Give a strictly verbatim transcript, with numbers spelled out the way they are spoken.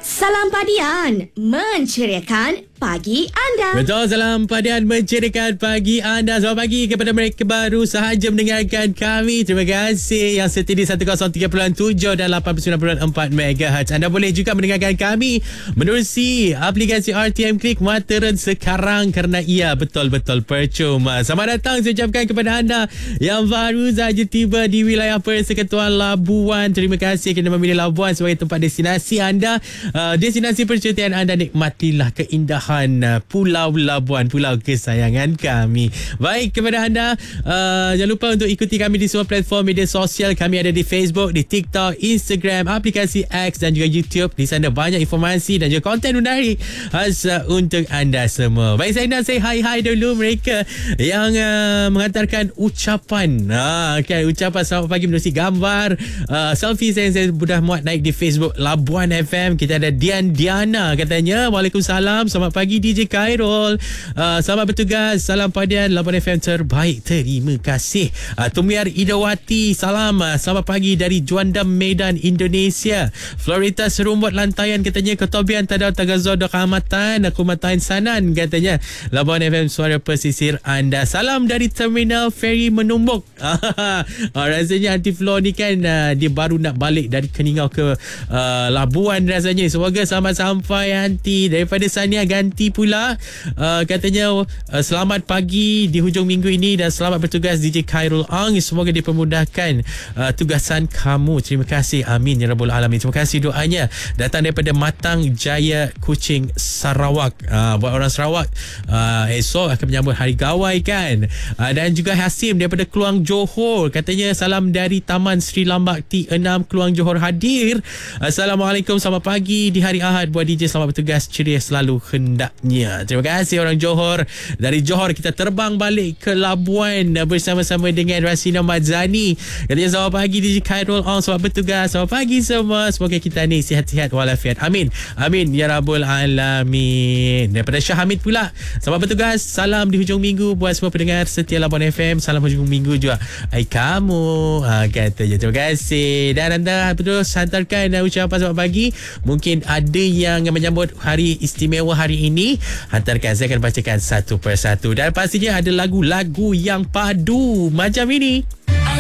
Salam Padian, menceriakan pagi anda. Betul, salam Padian menceriakan pagi anda. Selamat pagi kepada mereka baru sahaja mendengarkan kami. Terima kasih yang setia di seratus tiga puluh tujuh dan lapan puluh sembilan perpuluhan empat megahertz. Anda boleh juga mendengarkan kami menerusi aplikasi R T M Klik Materen sekarang kerana ia betul-betul percuma. Selamat datang saya ucapkan kepada anda yang baru sahaja tiba di wilayah Persekutuan Labuan. Terima kasih kerana memilih Labuan sebagai tempat destinasi anda. Uh, destinasi percutian anda, nikmatilah keindahan uh, Pulau Labuan, pulau kesayangan kami. Baik, kepada anda uh, jangan lupa untuk ikuti kami di semua platform media sosial. Kami ada di Facebook, di TikTok, Instagram, aplikasi X dan juga YouTube. Di sana banyak informasi dan juga konten menarik khas uh, untuk anda semua. Baik, saya nak say hi-hi dulu mereka yang uh, menghantarkan ucapan. Ha, okay, ucapan selamat pagi menerusi gambar uh, selfie saya yang saya sudah muat naik di Facebook Labuan F M. Kita ada Dian Diana katanya, Waalaikumsalam, selamat pagi D J Khairul, uh, selamat bertugas, salam Padian, Labuan F M terbaik, terima kasih. uh, Tumiar Idawati, salam, uh, selamat pagi dari Juanda Medan, Indonesia. Florita Serumbut Lantaian katanya, Ketobian Tadau Tagazor Dokamatan, aku matain sanan katanya, Labuan F M suara pesisir anda. Salam dari Terminal Ferry Menumbuk. uh, rasanya Aunty Flo ni kan uh, dia baru nak balik dari Keningau ke uh, Labuan rasanya. Semoga selamat sampai Aunty. Daripada Sania Ganti pula, uh, katanya uh, selamat pagi di hujung minggu ini dan selamat bertugas D J Khairul Ang. Semoga dipermudahkan uh, tugasan kamu. Terima kasih, amin ya rabbal alamin. Terima kasih doanya. Datang daripada Matang Jaya, Kuching, Sarawak. uh, Buat orang Sarawak, uh, esok akan menyambut Hari Gawai kan. uh, Dan juga Hasim daripada Keluang Johor, katanya salam dari Taman Sri Lambak T enam Keluang Johor hadir. Assalamualaikum, selamat pagi di hari Ahad. Buat D J selamat bertugas, ceria selalu hendaknya. Terima kasih orang Johor. Dari Johor kita terbang balik ke Labuan bersama-sama dengan Rasina Madzani. Katanya selamat pagi D J Khairul Ang, selamat bertugas. Selamat pagi semua. Semoga kita ni sihat-sihat walafiat. Amin. Amin ya rabbul alamin. Daripada Syah Hamid pula, selamat bertugas. Salam di hujung minggu buat semua pendengar setia Labuan F M. Salam hujung minggu juga ai kamu. Ha, katanya terima kasih. Dan anda terus hantarkan uh, ucapan selamat pagi. Mungkin ada yang menyambut hari istimewa hari ini, hantarkan, saya akan bacakan satu persatu. Dan pastinya ada lagu-lagu yang padu macam ini.